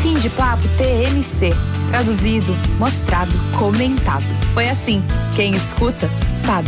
Fim de papo TMC. Traduzido, mostrado, comentado. Foi assim. Quem escuta, sabe.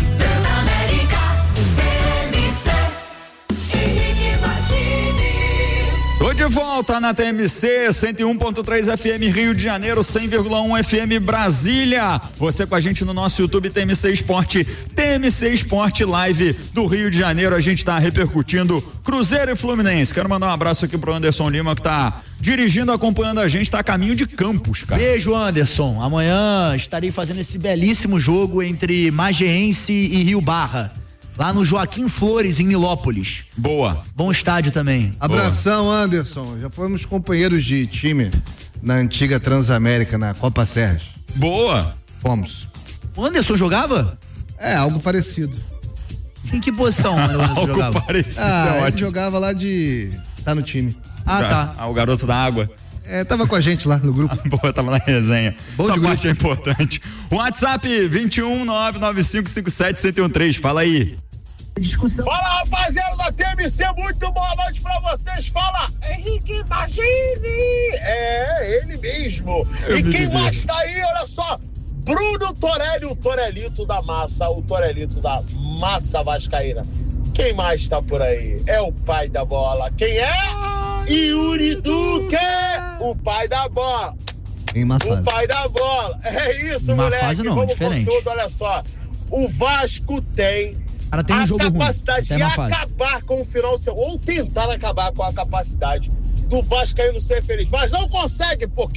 Tô de volta na TMC 101.3 FM Rio de Janeiro, 100,1 FM Brasília. Você com a gente no nosso YouTube TMC Esporte, TMC Esporte Live do Rio de Janeiro. A gente tá repercutindo Cruzeiro e Fluminense. Quero mandar um abraço aqui pro Anderson Lima, que tá dirigindo, acompanhando a gente, tá a caminho de Campos, cara. Beijo, Anderson. Amanhã estarei fazendo esse belíssimo jogo entre Mageense e Rio Barra, lá no Joaquim Flores, em Nilópolis. Boa. Bom estádio também. Abração, boa. Anderson. Já fomos companheiros de time na antiga Transamérica, na Copa Serras. Boa. Fomos. O Anderson jogava? É, algo parecido. Em que posição o Anderson algo jogava? Parecido. Ele jogava lá de... tá no time. Tá. O garoto da água. Tava com a gente lá no grupo. Boa, tava na resenha. Bom Essa de parte grupo. é importante. WhatsApp 21995571003. Fala aí. Discussão. Fala, rapaziada da TMC, muito boa noite pra vocês. Fala, Henrique Imagine. É, ele mesmo. E quem mais tá aí, olha só, Bruno Torelli, o Torelito da massa vascaína. Quem mais tá por aí? É o pai da bola. Quem é? Yuri Duque, o pai da bola. O pai da bola. É isso, uma moleque. Fase não, vamos diferente. com tudo, olha só. O Vasco tem Cara, tem um jogo capacidade ruim. de acabar com o final do seu, ou tentar acabar com a capacidade do Vascaíno ser feliz, mas não consegue, porque